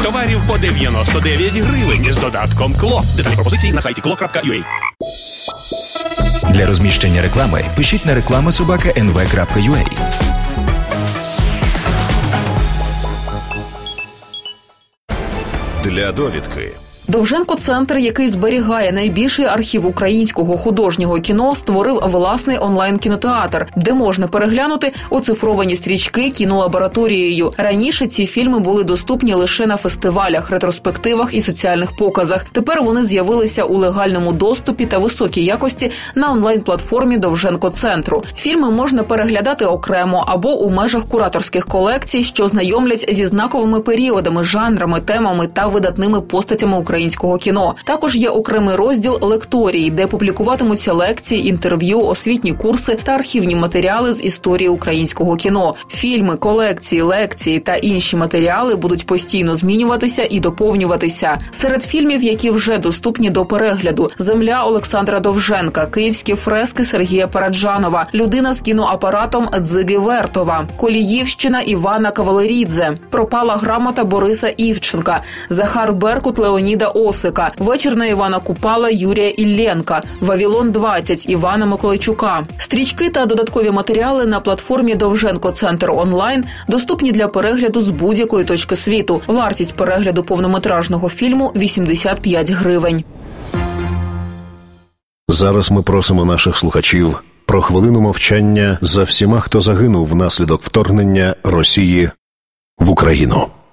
товарів по 99 гривень з додатком КЛО. Детальні пропозиції на сайті klo.ua. Для розміщення реклами пишіть на reklama@nv.ua. Для довідки. Довженко-центр, який зберігає найбільший архів українського художнього кіно, створив власний онлайн-кінотеатр, де можна переглянути оцифровані стрічки кінолабораторією. Раніше ці фільми були доступні лише на фестивалях, ретроспективах і соціальних показах. Тепер вони з'явилися у легальному доступі та високій якості на онлайн-платформі Довженко-центру. Фільми можна переглядати окремо або у межах кураторських колекцій, що знайомлять зі знаковими періодами, жанрами, темами та видатними постатями українського кіно. Також є окремий розділ «Лекторії», де публікуватимуться лекції, інтерв'ю, освітні курси та архівні матеріали з історії українського кіно. Фільми, колекції, лекції та інші матеріали будуть постійно змінюватися і доповнюватися. Серед фільмів, які вже доступні до перегляду: «Земля» Олександра Довженка, «Київські фрески» Сергія Параджанова, «Людина з кіноапаратом» Дзиги Вертова, «Коліївщина» Івана Кавалерідзе, «Пропала грамота» Бориса Івченка, «Захар Беркут» Леоніда Осика, «Вечір на Івана Купала» Юрія Ілленка, «Вавилон-20» Івана Миколайчука. Стрічки та додаткові матеріали на платформі Довженко-центр онлайн доступні для перегляду з будь-якої точки світу. Вартість перегляду повнометражного фільму – 85 гривень. Зараз ми просимо наших слухачів про хвилину мовчання за всіма, хто загинув внаслідок вторгнення Росії в Україну.